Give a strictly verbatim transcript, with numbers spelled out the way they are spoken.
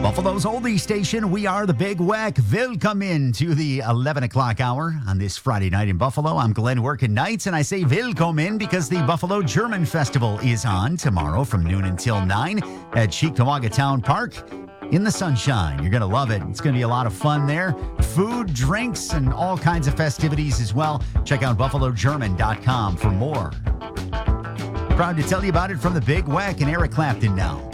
Buffalo's oldie station, we are the Big Weck. Welcome in to the eleven o'clock hour on this Friday night in Buffalo. I'm Glenn working nights, and I say welcome in because the Buffalo German Festival is on tomorrow from noon until nine at Cheektowaga Town Park in the sunshine. You're going to love it. It's going to be a lot of fun there. Food, drinks, and all kinds of festivities as well. Check out buffalo german dot com for more. Proud to tell you about it from the Big Weck and Eric Clapton now.